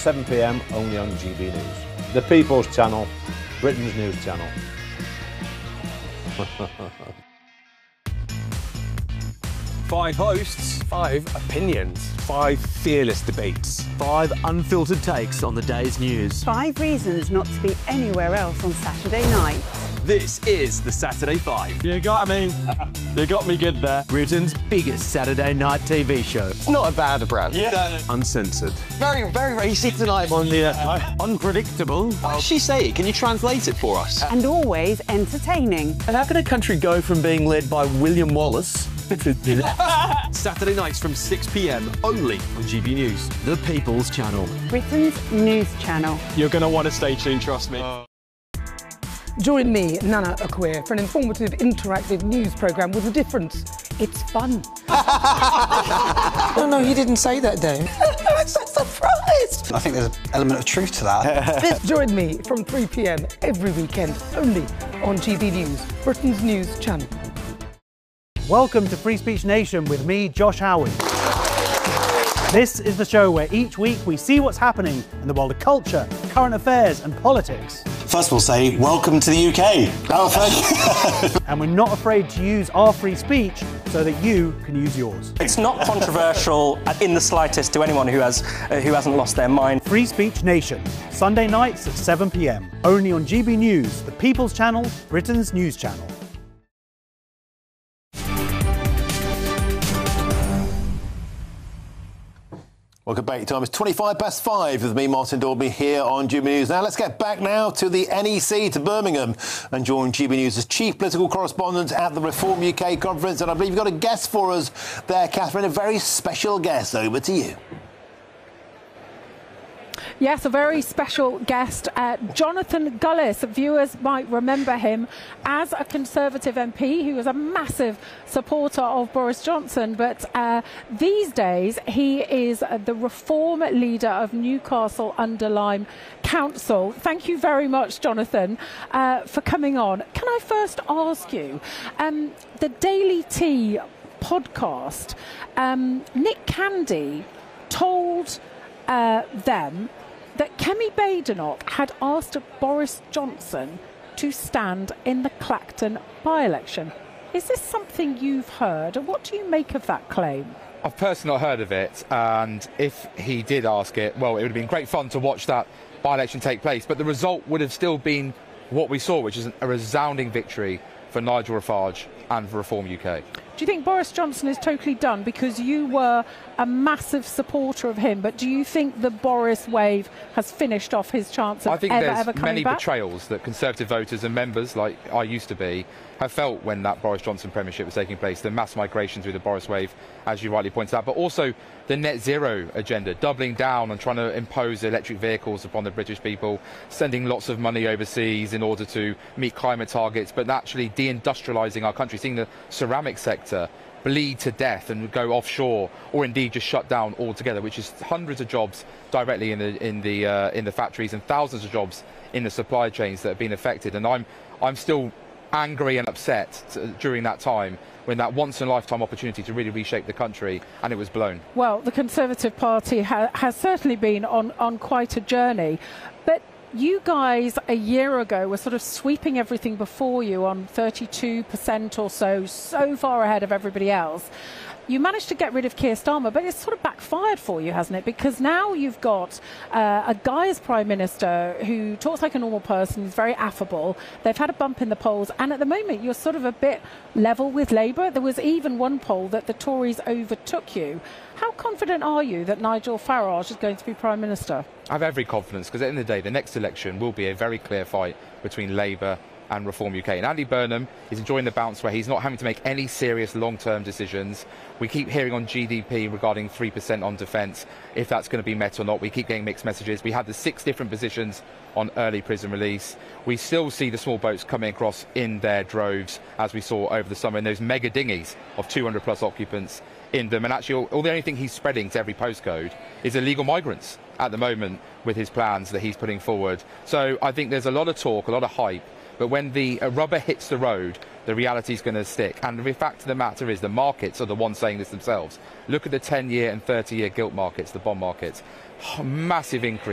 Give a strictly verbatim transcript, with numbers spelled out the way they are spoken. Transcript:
seven p m only on G B News. The People's Channel, Britain's news channel. Five hosts, five opinions, five fearless debates, five unfiltered takes on the day's news. Five reasons not to be anywhere else on Saturday night. This is the Saturday Five. You got me. You got me good there. Britain's biggest Saturday night T V show. It's not a bad brand. Yeah. Uncensored. Very, very racy tonight. On the uh, unpredictable. What does she say? Can you translate it for us? And always entertaining. And how can a country go from being led by William Wallace to Saturday nights from six p m only on G B News. The People's Channel. Britain's news channel. You're going to want to stay tuned, trust me. Uh. Join me, Nana Akwe, for an informative, interactive news programme with a difference. It's fun. No, no, he didn't say that, Dave. I'm so surprised. I think there's an element of truth to that. Join me from three p m every weekend, only on G B News, Britain's news channel. Welcome to Free Speech Nation with me, Josh Howard. This is the show where each week we see what's happening in the world of culture, current affairs and politics. First we'll say, welcome to the U K. Oh, thank you. And we're not afraid to use our free speech so that you can use yours. It's not controversial in the slightest to anyone who, has, uh, who hasn't lost their mind. Free Speech Nation, Sunday nights at seven p m, only on G B News, the People's Channel, Britain's news channel. Welcome back. Your time is twenty-five past five with me, Martin Dalby, here on G B News. Now, let's get back now to the N E C, to Birmingham, and join G B News as chief political correspondent at the Reform U K conference. And I believe you've got a guest for us there, Catherine, a very special guest. Over to you. Yes, a very special guest, uh, Jonathan Gullis. Viewers might remember him as a Conservative M P who was a massive supporter of Boris Johnson, but uh, these days he is the Reform leader of Newcastle under Lyme Council. Thank you very much, Jonathan, uh, for coming on. Can I first ask you, um, the Daily Tea podcast, um, Nick Candy told uh, them that Kemi Badenoch had asked Boris Johnson to stand in the Clacton by-election. Is this something you've heard, and what do you make of that claim? I've personally not heard of it, and if he did ask it, well, it would have been great fun to watch that by-election take place, but the result would have still been what we saw, which is a resounding victory for Nigel Farage and for Reform U K. Do you think Boris Johnson is totally done? Because you were a massive supporter of him, but do you think the Boris wave has finished off his chance of I think ever, there's ever coming many back? betrayals that Conservative voters and members, like I used to be, have felt when that Boris Johnson premiership was taking place. The mass migration through the Boris wave, as you rightly pointed out, but also the net zero agenda, doubling down on trying to impose electric vehicles upon the British people, sending lots of money overseas in order to meet climate targets, but actually deindustrialising our country, seeing the ceramic sector bleed to death and go offshore, or indeed just shut down altogether, which is hundreds of jobs directly in the in the uh, in the factories and thousands of jobs in the supply chains that have been affected. And I'm I'm still angry and upset to, during that time when that once in a lifetime opportunity to really reshape the country, and it was blown. Well, the Conservative Party ha has certainly been on on quite a journey, but you guys a year ago were sort of sweeping everything before you on thirty-two percent or so, so far ahead of everybody else. You managed to get rid of Keir Starmer, but it's sort of backfired for you, hasn't it? Because now you've got uh, a guy as Prime Minister who talks like a normal person, is very affable. They've had a bump in the polls, and at the moment you're sort of a bit level with Labour. There was even one poll that the Tories overtook you. How confident are you that Nigel Farage is going to be Prime Minister? I have every confidence, because at the end of the day, the next election will be a very clear fight between Labour and Reform U K. And Andy Burnham is enjoying the bounce where he's not having to make any serious long-term decisions. We keep hearing on G D P regarding three percent on defence, if that's going to be met or not. We keep getting mixed messages. We had the six different positions on early prison release. We still see the small boats coming across in their droves, as we saw over the summer, in those mega dinghies of two hundred plus occupants in them. And actually, all, all the only thing he's spreading to every postcode is illegal migrants at the moment with his plans that he's putting forward. So I think there's a lot of talk, a lot of hype, but when the uh, rubber hits the road, the reality is going to stick. And the fact of the matter is the markets are the ones saying this themselves. Look at the ten-year and thirty-year gilt markets, the bond markets. Oh, massive increase.